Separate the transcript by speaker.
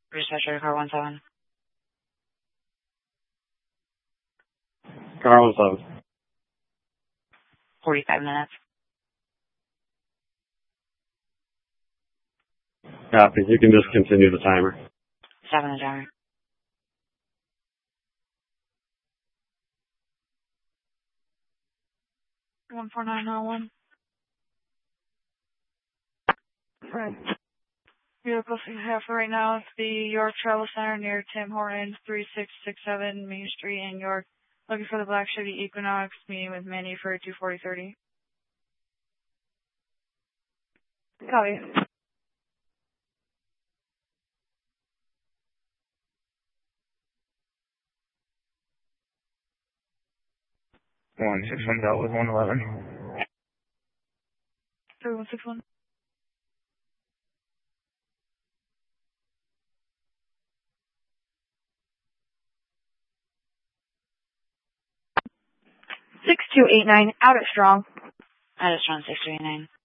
Speaker 1: Dispatcher to car 17.
Speaker 2: Car 17.
Speaker 1: 45 minutes.
Speaker 2: Copy. You can just continue the timer.
Speaker 1: Stopping the timer.
Speaker 3: One 4901. Right. Vehicle you have for right now is the York Travel Center near Tim Hortons, 3667 Main Street in York. Looking for the Black Chevy Equinox, meeting with Manny for 2:40:30. Copy.
Speaker 4: One 61 dealt with 111.
Speaker 3: 3161. Six 289 out at Strong.
Speaker 1: Out of Strong 639.